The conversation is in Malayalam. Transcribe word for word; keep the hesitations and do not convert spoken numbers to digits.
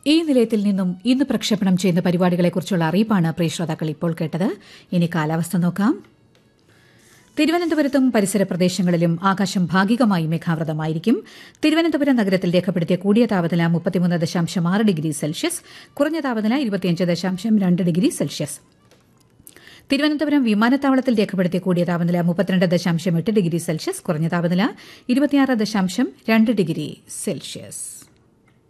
ഈ നിലയത്തിൽ നിന്നും ഇന്ന് പ്രക്ഷേപണം ചെയ്യുന്ന പരിപാടികളെക്കുറിച്ചുള്ള അറിയിപ്പാണ് പ്രിയ ശ്രോതാക്കൾ ഇപ്പോൾ കേട്ടത്. ഇനി കാലാവസ്ഥ നോക്കാം. തിരുവനന്തപുരത്തും പരിസര പ്രദേശങ്ങളിലും ആകാശം ഭാഗികമായി മേഘാവൃതമായിരിക്കും. തിരുവനന്തപുരം നഗരത്തിൽ രേഖപ്പെടുത്തിയ കൂടിയ താപനില മുപ്പത്തിമൂന്ന് ദശാംശം ആറ് ഡിഗ്രി സെൽഷ്യസ്, കുറഞ്ഞ താപനില ഇരുപത്തിയഞ്ച് ദശാംശം രണ്ട് ഡിഗ്രി സെൽഷ്യസ്. തിരുവനന്തപുരം വിമാനത്താവളത്തിൽ രേഖപ്പെടുത്തിയ കൂടിയ താപനില മുപ്പത്തിരണ്ട് ദശാംശം എട്ട് ഡിഗ്രി സെൽഷ്യസ്, കുറഞ്ഞ താപനില ഇരുപത്തിയാറ് ദശാംശം രണ്ട് ഡിഗ്രി സെൽഷ്യസ്.